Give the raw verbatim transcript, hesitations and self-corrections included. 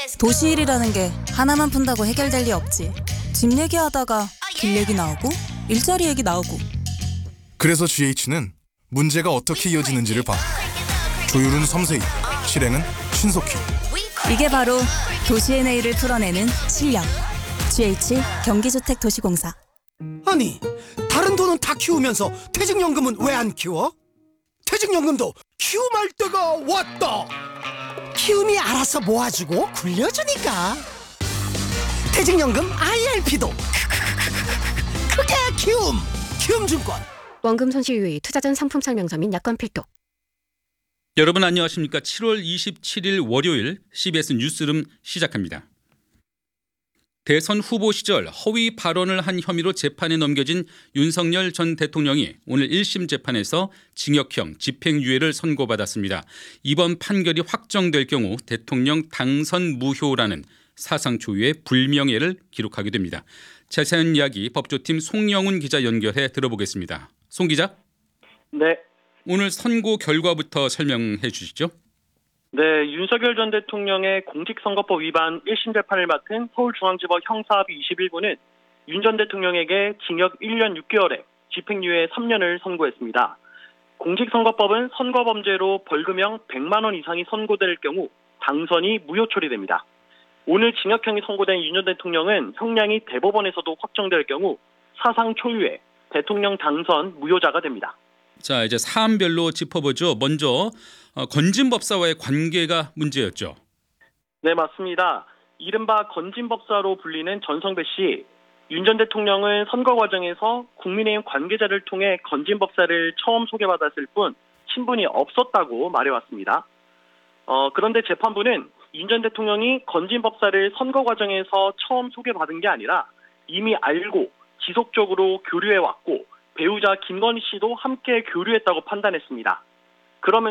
도시일이라는 게 하나만 푼다고 해결될 리 없지. 집 얘기하다가 길 얘기 나오고 일자리 얘기 나오고. 그래서 지에이치는 문제가 어떻게 이어지는지를 봐. 조율은 섬세히, 실행은 신속히. 이게 바로 도시의 내일을 풀어내는 실력. 지에이치 경기주택도시공사. 아니, 다른 돈은 다 키우면서 퇴직연금은 왜 안 키워? 퇴직연금도 키움할 때가 왔다. 키움이 알아서 모아주고 굴려주니까. 퇴직연금 아이알피도 그게 키움. 키움증권. 원금 손실 유의, 투자 전 상품 설명서 및 약관 필독. 여러분 안녕하십니까? 칠월 이십칠일 월요일 씨비에스 뉴스룸 시작합니다. 대선 후보 시절 허위 발언을 한 혐의로 재판에 넘겨진 윤석열 전 대통령이 오늘 일 심 재판에서 징역형 집행유예를 선고받았습니다. 이번 판결이 확정될 경우 대통령 당선 무효라는 사상 초유의 불명예를 기록하게 됩니다. 자세한 이야기 법조팀 송영훈 기자 연결해 들어보겠습니다. 송 기자. 네. 오늘 선고 결과부터 설명해 주시죠. 네, 윤석열 전 대통령의 공직선거법 위반 일 심 재판을 맡은 서울중앙지법 형사합의 이십일 부는 윤 전 대통령에게 징역 일 년 육 개월에 집행유예 삼 년을 선고했습니다. 공직선거법은 선거범죄로 벌금형 백만 원 이상이 선고될 경우 당선이 무효 처리됩니다. 오늘 징역형이 선고된 윤 전 대통령은 형량이 대법원에서도 확정될 경우 사상 초유의 대통령 당선 무효자가 됩니다. 자, 이제 사안별로 짚어보죠. 먼저 어, 건진법사와의 관계가 문제였죠. 네, 맞습니다. 이른바 건진법사로 불리는 전성배 씨, 윤 전 대통령은 선거 과정에서 국민의힘 관계자를 통해 건진법사를 처음 소개받았을 뿐 친분이 없었다고 말해왔습니다. 어, 그런데 재판부는 윤 전 대통령이 건진법사를 선거 과정에서 처음 소개받은 게 아니라 이미 알고 지속적으로 교류해왔고 배우자 김건희 씨도 함께 교류했다고 판단했습니다. 그러면